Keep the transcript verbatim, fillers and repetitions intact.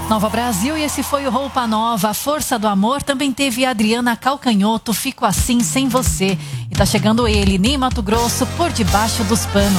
Nova Brasil, e esse foi o Roupa Nova. A Força do Amor também teve Adriana Calcanhoto, Fico Assim Sem Você. E tá chegando ele, Ney Matogrosso, Por Debaixo dos Panos.